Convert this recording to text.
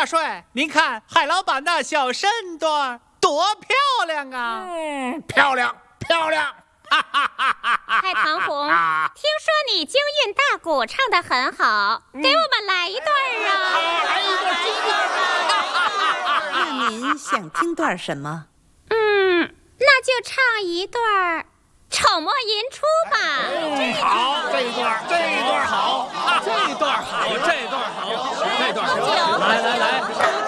帅，您看海老板那小身段多漂亮啊！ 漂亮漂亮！ 海棠红，听说你京韵大鼓唱得很好，给我们来一段啊！ 来一段京韵。 那您想听段什么？ 那就唱一段《丑墨吟出》吧。 好，这一段好， 这段好，这段好，这段好， 来。